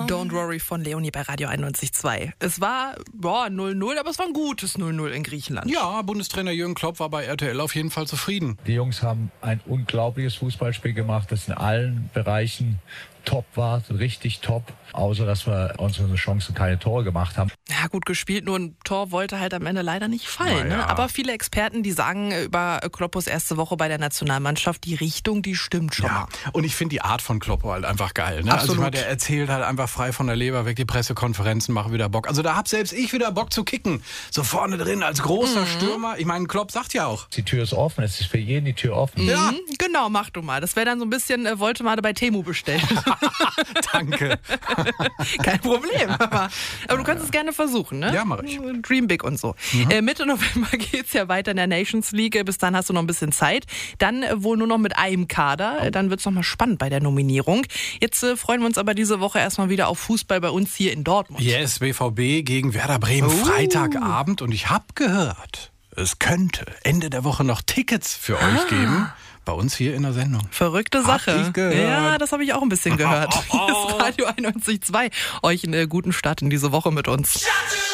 Don't Worry von Leonie bei Radio 91.2. Es war 0-0, aber es war ein gutes 0-0 in Griechenland. Ja, Bundestrainer Jürgen Klopp war bei RTL auf jeden Fall zufrieden. Die Jungs haben ein unglaubliches Fußballspiel gemacht, das in allen Bereichen top war, richtig top. Außer, dass wir unsere Chancen keine Tore gemacht haben. Ja, gut gespielt, nur ein Tor wollte halt am Ende leider nicht fallen. Naja. Ne? Aber viele Experten, die sagen über Kloppos erste Woche bei der Nationalmannschaft, die Richtung, die stimmt schon mal. Und ich finde die Art von Kloppo halt einfach geil. Ne? Also ich meine, der erzählt halt einfach frei von der Leber weg, die Pressekonferenzen machen wieder Bock. Also da hab selbst ich wieder Bock zu kicken. So vorne drin als großer Stürmer. Ich meine, Klopp sagt ja auch. Die Tür ist offen, es ist für jeden die Tür offen. Ja. Genau, mach du mal. Das wäre dann so ein bisschen, wollte mal bei Temu bestellen. Danke. Kein Problem. Aber du kannst es gerne versuchen, ne? Ja, mach ich. Dream big und so. Mitte November geht's ja weiter in der Nations League. Bis dann hast du noch ein bisschen Zeit. Dann wohl nur noch mit einem Kader. Dann wird's noch mal spannend bei der Nominierung. Jetzt freuen wir uns aber diese Woche erstmal wieder auf Fußball bei uns hier in Dortmund. Yes, BVB gegen Werder Bremen, Freitagabend. Und ich habe gehört, es könnte Ende der Woche noch Tickets für euch geben. Bei uns hier in der Sendung. Verrückte Sache. Hab ich gehört. Ja, das habe ich auch ein bisschen gehört. Hier ist Radio 91.2. Euch einen guten Start in diese Woche mit uns.